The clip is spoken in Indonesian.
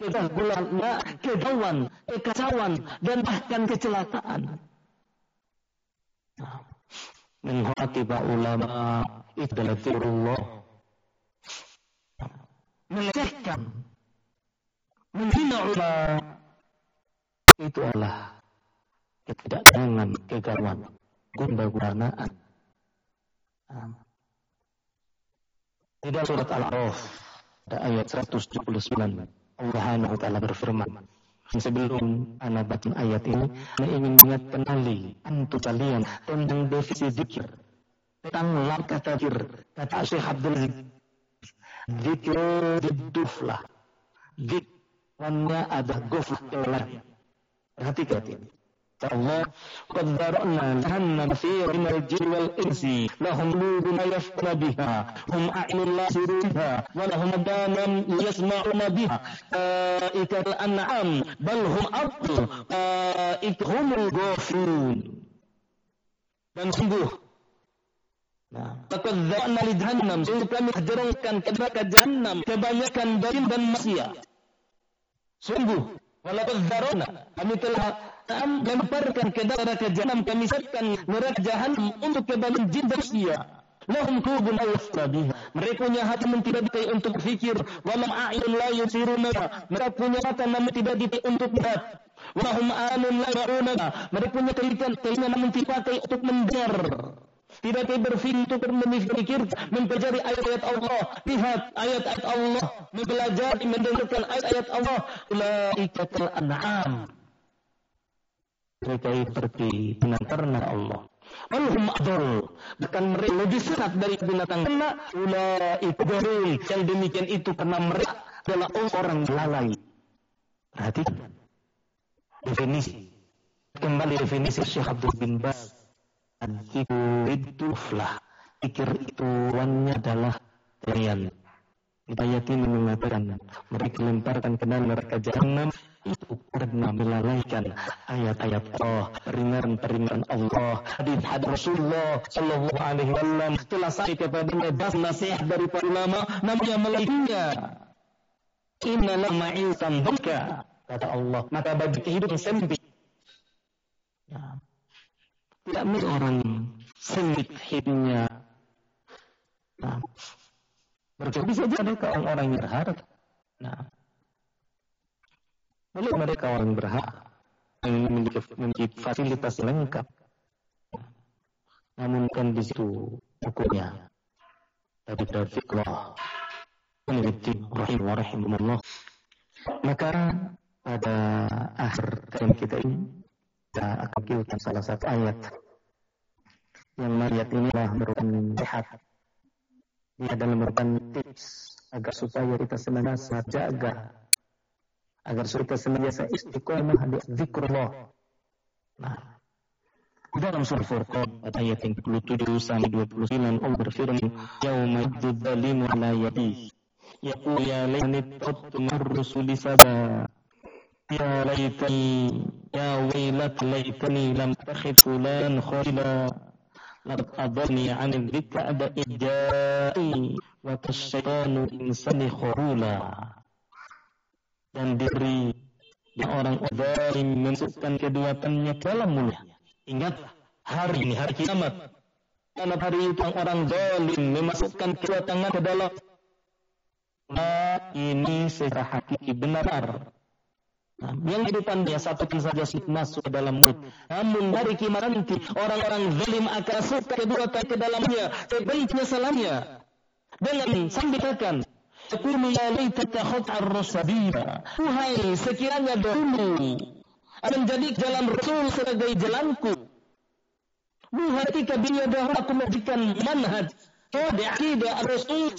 kegawan, kekacauan, dan bahkan kecelakaan. Menghatiba ulama itu adalah firullah. Melecehkan, menghina ulama itu adalah ketidakjangan, kegawaan, gundah-gulanaan. Di dalam surat Al-A'raf ada ayat 179 Allah Subhanahu wa taala berfirman. Sebelum ana baca ayat ini, saya ingin mengingatkan antum kalian tentang definisi zikir, tentang kata zikir. Kata Syekh Abdul Aziz, zikir duflah. Zikirnya ada goflah. Perhatikan ini. Allah qad dara'na jahannam katsiran minal jinni wal insi lahum qulubun la yafqahuna biha hum a'yunun la yubsiruna biha wa lahum adhanun la yasma'una biha ikal an'am bal hum adall ikhumul ghafilun. Dan sungguh laqad dara'na li jahannam, sungguh kami hajarkan ke neraka jahannam kebanyakan jin dan manusia. Sungguh walaqad dara'na, kami telah lemparkan ke neraka jahanam, kami siapkan neraka jahanam untuk kebanyakan jin dan manusia. Lahum qulubun la yafqahuna biha, mereka punya hati yang tidak dipakai untuk berfikir. Wa lahum a'yunun la yubsiruna biha, mereka punya mata namun tidak dipakai untuk melihat. Wa lahum a'yunun la yasma'una biha, mereka punya telinga namun tidak dipakai untuk mendengar. Tidak berfirman untuk memikir, mempelajari ayat-ayat Allah, lihat ayat-ayat Allah, mempelajari, mendengarkan ayat-ayat Allah. Ulaika kal an'am, mereka seperti binatang Allah. Walhum adall, bahkan mereka lebih sesat dari binatang. Karena ulaika gharul, yang demikian itu karena mereka adalah orang lalai. Perhatikan definisi. Kembali definisi Syekh Abdul bin Baz. Dzikirlah, zikir itu wannya adalah lalaian. Ayat ini mengatakan mereka lemparkan ke dalam neraka jahanam itu karena melalaikan ayat-ayat Allah, peringatan Allah. Hadis Rasulullah sallallahu alaihi wasallam telah sampai kepada bas nasihat dari para ulama, namanya melalaikannya. Inna ma'isam baka, kata Allah, maka bagi kehidupan sempit. Tidak mesti orang sempit hidupnya. Berarti saja mereka orang-orang yang berharap. Boleh mereka orang berhak yang memiliki fasilitas lengkap. Namun kan di situ hukumnya. Tapi taufiqullah. Meneliti rahimahullah. Maka pada akhir kajian kita ini kita akan pilihkan salah satu ayat. Yang ayat ini adalah merupakan sehat. Ini adalah merupakan tips agar supaya kita senantiasa jaga, agar kita senantiasa istiqomah di zikrullah. Di dalam surah Furqan ayat yang 27 sampai 29 Allah berfirman, "Yauma yadzalimu ala yadihi yaqulu ya laitani ittaqtu ar-rusuli sabaa ya laitani ya wailat laitani lam attakhidh fulan khalila laqad adallani 'anil dzikri ba'da idja'i wa kasyaitanu insani khurula." Dan diri orang zalim memasukkan kedua tangannya ke dalam mulutnya. Ingatlah hari ini, hari kiamat. Karena hari itu orang zalim memasukkan kedua tangan ke dalam. Ini secara hakiki benar. Yang di depannya satu saja masuk ke dalam mulut. Namun hari kiamat nanti orang-orang zalim akan masukkan kedua tangan ke dalamnya. Sebenarnya salahnya. Dengan sambil katakan, "Qul ya laitaka khata'ar rasabila." Wahai sekiranya dahulu menjadi jalan Rasul sebagai jalanku. Wahai ketika dahulu aku menjadikan manhaj, akidah Rasul